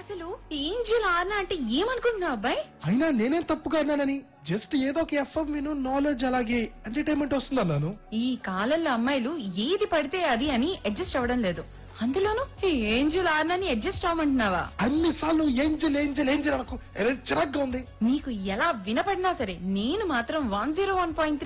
అసలు ఏంజిల్ ఆర్నా అంటే ఏమనుకుంటున్నావు అబ్బాయి? అయినా నేనేం తప్పుగా అన్నానని, జస్ట్ ఏదో ఒక ఎఫ్ఎం విను, నాలెడ్జ్ అలాగే ఎంటర్టైన్మెంట్ వస్తుంది అన్నాను. ఈ కాలంలో అమ్మాయిలు ఏది పడితే అది అని అడ్జస్ట్ అవ్వడం లేదు. అందులోనూ ఈ ఏంజిల్ ఆర్నాని అడ్జస్ట్ అవ్వమంటున్నావా? అన్ని సార్లు ఏంజల్ ఏంజల్ ఏంజల్ అనకు, ఏదో చిరాగ్గా ఉంది. నీకు ఎలా వినపడినా సరే నేను మాత్రం 101.3